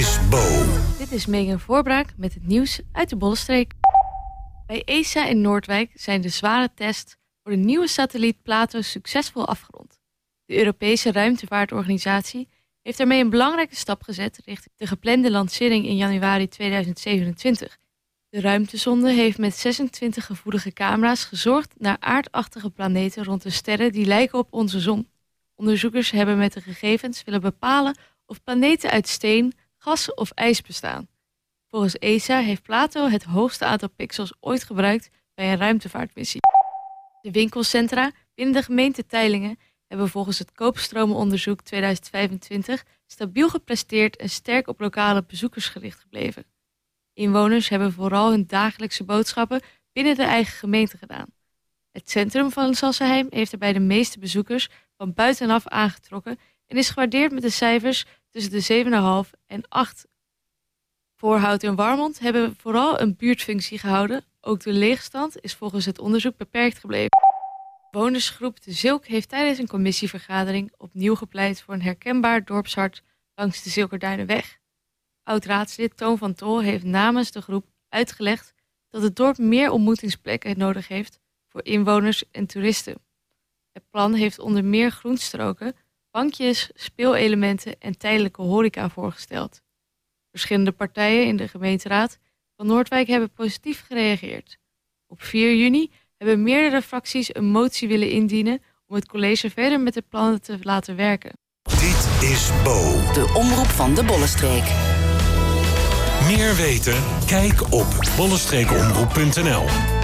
is Bo. Dit is Megan Voorbraak met het nieuws uit de Bollenstreek. Bij ESA in Noordwijk zijn de zware tests voor de nieuwe satelliet Plato succesvol afgerond. De Europese ruimtevaartorganisatie heeft daarmee een belangrijke stap gezet richting de geplande lancering in januari 2027. De ruimtesonde heeft met 26 gevoelige camera's gezorgd naar aardachtige planeten rond de sterren die lijken op onze zon. Onderzoekers hebben met de gegevens willen bepalen of planeten uit steen, gas of ijs bestaan. Volgens ESA heeft Plato het hoogste aantal pixels ooit gebruikt bij een ruimtevaartmissie. De winkelcentra binnen de gemeente Teylingen hebben volgens het Koopstromenonderzoek 2025 stabiel gepresteerd en sterk op lokale bezoekers gericht gebleven. Inwoners hebben vooral hun dagelijkse boodschappen binnen de eigen gemeente gedaan. Het centrum van Sassenheim heeft er bij de meeste bezoekers van buitenaf aangetrokken en is gewaardeerd met de cijfers tussen de 7,5 en 8. Voorhout en Warmond hebben vooral een buurtfunctie gehouden. Ook de leegstand is volgens het onderzoek beperkt gebleven. De bewonersgroep De Zilk heeft tijdens een commissievergadering opnieuw gepleit voor een herkenbaar dorpshart langs de Zilkerduinenweg. Oud-raadslid Toon van Tol heeft namens de groep uitgelegd dat het dorp meer ontmoetingsplekken nodig heeft voor inwoners en toeristen. Het plan heeft onder meer groenstroken, bankjes, speelelementen en tijdelijke horeca voorgesteld. Verschillende partijen in de gemeenteraad van Noordwijk hebben positief gereageerd. Op 4 juni hebben meerdere fracties een motie willen indienen om het college verder met de plannen te laten werken. Dit is Bo. De omroep van de Bollenstreek. Meer weten? Kijk op bollenstreekomroep.nl.